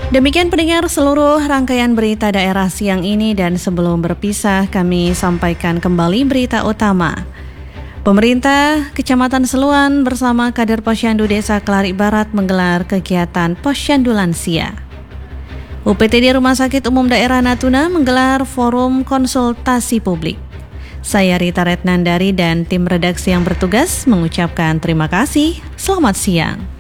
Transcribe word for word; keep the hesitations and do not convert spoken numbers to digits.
Demikian pendengar seluruh rangkaian berita daerah siang ini, dan sebelum berpisah kami sampaikan kembali berita utama. Pemerintah Kecamatan Seluan bersama kader Posyandu Desa Kelari Barat menggelar kegiatan Posyandu Lansia. U P T D Rumah Sakit Umum Daerah Natuna menggelar forum konsultasi publik. Saya Rita Retnandari dan tim redaksi yang bertugas mengucapkan terima kasih. Selamat siang.